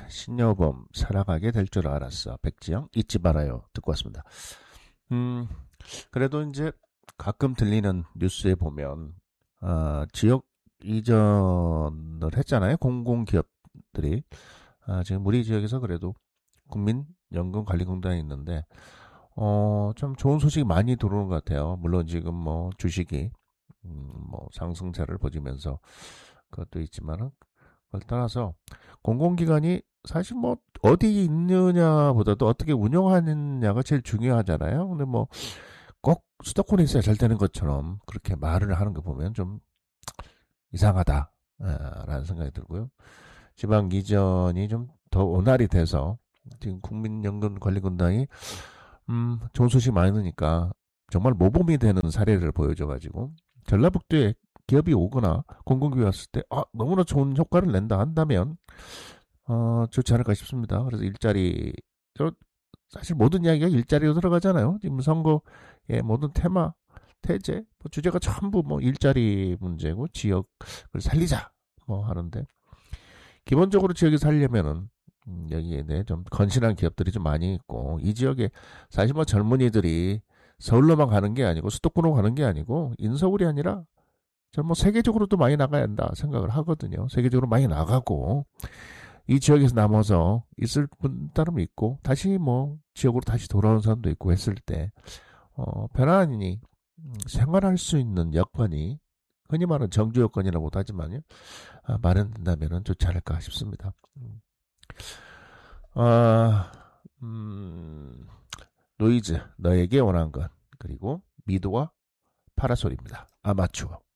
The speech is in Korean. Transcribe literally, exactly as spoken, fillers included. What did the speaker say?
신여범 살아가게 될 줄 알았어. 백지영 잊지 말아요. 듣고 왔습니다. 음, 그래도 이제 가끔 들리는 뉴스에 보면 아, 지역 이전을 했잖아요. 공공기업들이. 아, 지금 우리 지역에서 그래도 국민연금관리공단이 있는데 어, 좀 좋은 소식이 많이 들어오는 것 같아요. 물론 지금 뭐 주식이 음, 뭐 상승세를 보이면서 그것도 있지만은 그걸 떠나서 공공기관이 사실 뭐 어디 있느냐보다도 어떻게 운영하느냐가 제일 중요하잖아요. 근데 뭐 꼭 수도권에 있어야 잘 되는 것처럼 그렇게 말을 하는 거 보면 좀 이상하다라는 생각이 들고요. 지방 이전이 좀 더 원활히 돼서 지금 국민연금관리공단이 음, 좋은 소식 많으니까 정말 모범이 되는 사례를 보여줘가지고 전라북도에 기업이 오거나 공공기업이 왔을 때 아, 너무나 좋은 효과를 낸다 한다면 어, 좋지 않을까 싶습니다. 그래서 일자리 저 사실 모든 이야기가 일자리로 들어가잖아요. 지금 선거의 모든 테마, 태제, 뭐 주제가 전부 뭐 일자리 문제고 지역을 살리자 뭐 하는데 기본적으로 지역이 살려면은 음, 여기에 대해 좀 건실한 기업들이 좀 많이 있고 이 지역에 사실 뭐 젊은이들이 서울로만 가는 게 아니고 수도권으로 가는 게 아니고 인서울이 아니라 저는 뭐 세계적으로도 많이 나가야 한다 생각을 하거든요. 세계적으로 많이 나가고 이 지역에서 남아서 있을 분 따름 있고 다시 뭐 지역으로 다시 돌아오는 사람도 있고 했을 때 어, 편안히 생활할 수 있는 여건이 흔히 말하는 정주 여건이라고도 하지만요 아, 마련된다면 좋지 않을까 싶습니다. 음. 아, 음, 노이즈 너에게 원한 것 그리고 미도와 파라솔입니다. 아마추어